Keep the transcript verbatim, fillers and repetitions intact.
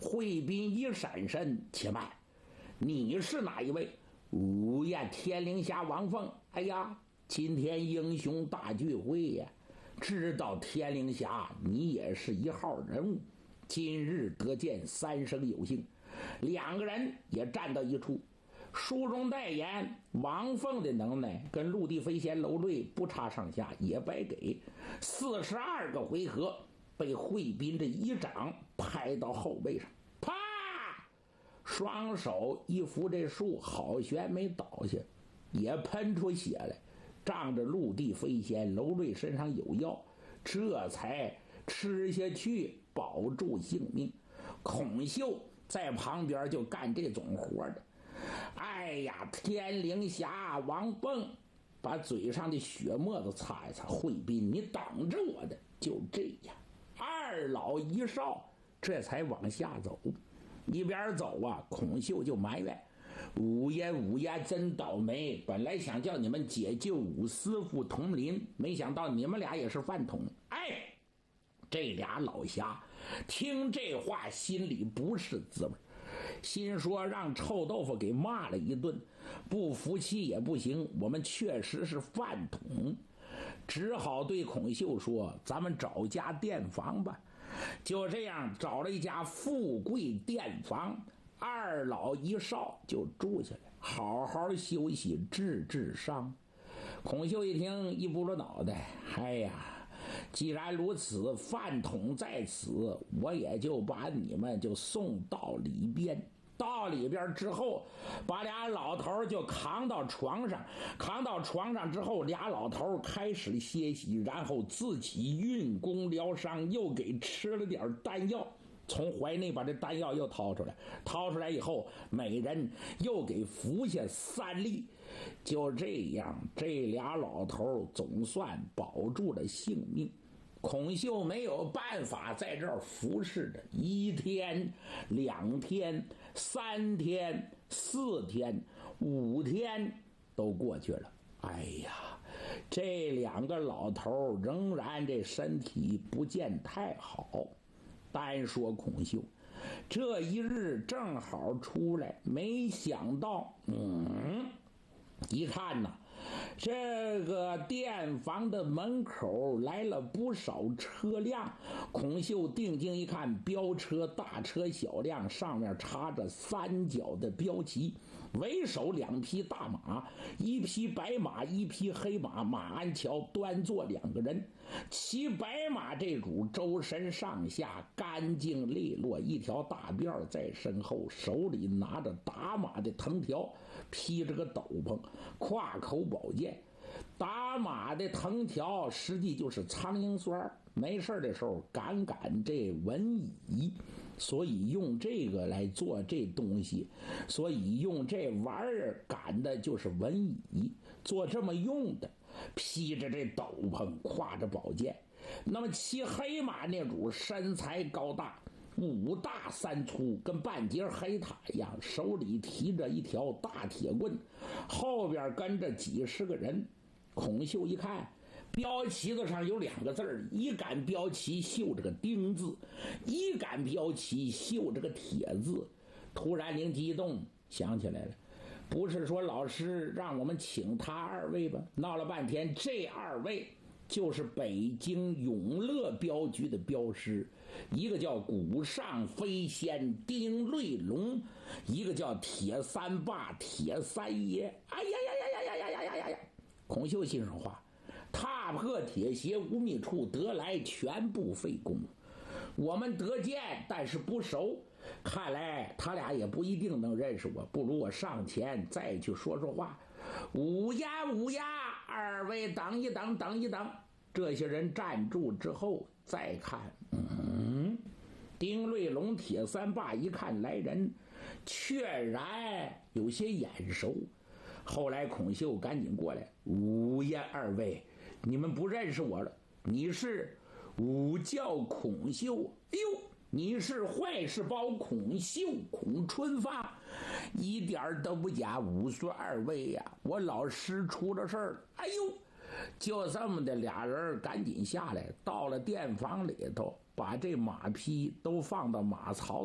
惠宾一闪身，且慢，你是哪一位？呜呀，天灵峡王凤。哎呀，今天英雄大聚会呀！知道天灵峡，你也是一号人物。今日得见三生有幸，两个人也站到一处。书中代言，王凤的能耐跟陆地飞仙楼瑞不差上下，也白给。四十二个回合，被惠宾这一掌拍到后背上，啪！双手一扶这树，好悬没倒下，也喷出血来。仗着陆地飞仙楼瑞身上有药，这才吃下去，保住性命。孔秀在旁边就干这种活的。哎呀，天灵峡王蹦把嘴上的血沫子擦一擦，惠宾你等着我的。就这样，二老一少这才往下走。一边走啊，孔秀就埋怨五爷五爷真倒霉，本来想叫你们解救五师傅同林，没想到你们俩也是饭桶。哎，这俩老侠听这话心里不是滋味，心说让臭豆腐给骂了一顿，不服气也不行，我们确实是饭桶，只好对孔秀说，咱们找家店房吧。就这样找了一家富贵店房，二老一少就住下来，好好休息治治伤。孔秀一听一拨了脑袋，哎呀，既然如此，饭桶在此，我也就把你们就送到里边。到里边之后，把俩老头就扛到床上，扛到床上之后，俩老头开始歇息，然后自己运功疗伤，又给吃了点丹药，从怀内把这丹药又掏出来，掏出来以后，每人又给服下三粒。就这样，这俩老头总算保住了性命。孔秀没有办法在这儿服侍着，一天、两天、三天、四天、五天都过去了。哎呀，这两个老头仍然这身体不见太好。单说孔秀，这一日正好出来，没想到，嗯，一看呐，这个店房的门口来了不少车辆。孔秀定睛一看，标车大车小辆，上面插着三角的标旗，为首两匹大马，一匹白马，一匹黑马，马鞍桥端坐两个人。骑白马这主周身上下干净利落，一条大辫在身后，手里拿着打马的藤条，披着个斗篷，挎口宝剑。打马的藤条实际就是苍蝇酸，没事的时候赶赶这蚊蚁，所以用这个来做这东西，所以用这玩意儿赶的就是蚊蚁，做这么用的。披着这斗篷，挎着宝剑。那么骑黑马那主身材高大，五大三粗，跟半截黑塔一样，手里提着一条大铁棍，后边跟着几十个人。孔秀一看，标旗子上有两个字儿，一杆标旗绣着个丁字，一杆标旗绣着个铁字。突然灵机一动，想起来了，不是说老师让我们请他二位吧？闹了半天，这二位就是北京永乐镖局的镖师，一个叫古上飞仙丁瑞龙，一个叫铁三霸铁三爷。哎呀呀呀呀呀呀呀呀呀！孔秀心上话，踏破铁鞋无觅处，得来全不费工。我们得见，但是不熟，看来他俩也不一定能认识我，不如我上前再去说说话。五呀五呀，二位等一等，等一等。这些人站住之后再看，嗯，丁瑞龙铁三霸一看来人，确然有些眼熟。后来孔秀赶紧过来，五爷二位，你们不认识我了，你是武教孔秀。哎呦，你是坏事包孔秀孔春发，一点都不假。五岁二位呀、啊，我老师出了事儿。哎呦，就这么的，俩人赶紧下来，到了店房里头，把这马匹都放到马槽